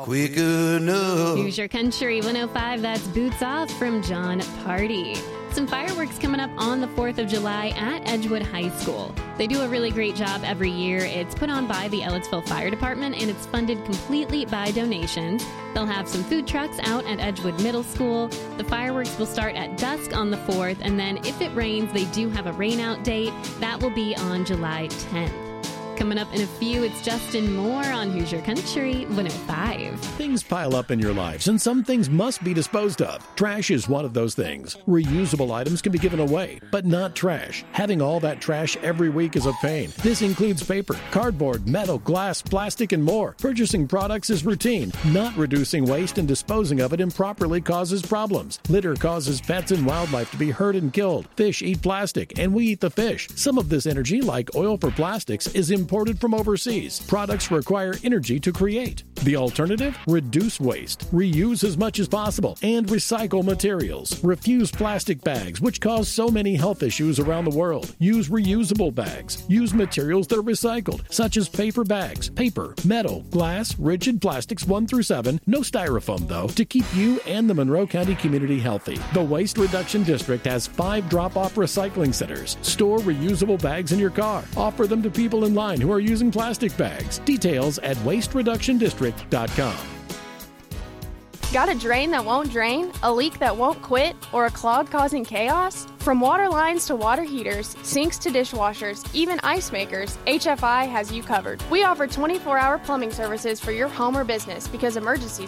quick enough. Hoosier Country 105, that's Boots Off from John Party. Some fireworks coming up on the 4th of July at Edgewood High School. They do a really great job every year. It's put on by the Ellettsville Fire Department, and it's funded completely by donations. They'll have some food trucks out at Edgewood Middle School. The fireworks will start at dusk on the 4th, and then if it rains, they do have a rainout date. That will be on July 10th. Coming up in a few, it's Justin Moore on Hoosier Country 105. Things pile up in your lives, and some things must be disposed of. Trash is one of those things. Reusable items can be given away, but not trash. Having all that trash every week is a pain. This includes paper, cardboard, metal, glass, plastic, and more. Purchasing products is routine. Not reducing waste and disposing of it improperly causes problems. Litter causes pets and wildlife to be hurt and killed. Fish eat plastic, and we eat the fish. Some of this energy, like oil for plastics, is imported from overseas. Products require energy to create. The alternative? Reduce waste. Reuse as much as possible and recycle materials. Refuse plastic bags, which cause so many health issues around the world. Use reusable bags. Use materials that are recycled, such as paper bags, paper, metal, glass, rigid plastics 1 through 7, no styrofoam though, to keep you and the Monroe County community healthy. The Waste Reduction District has 5 drop-off recycling centers. Store reusable bags in your car. Offer them to people in line who are using plastic bags. Details at wastereductiondistrict.com. Got a drain that won't drain, a leak that won't quit, or a clog causing chaos? From water lines to water heaters, sinks to dishwashers, even ice makers, HFI has you covered. We offer 24-hour plumbing services for your home or business because emergencies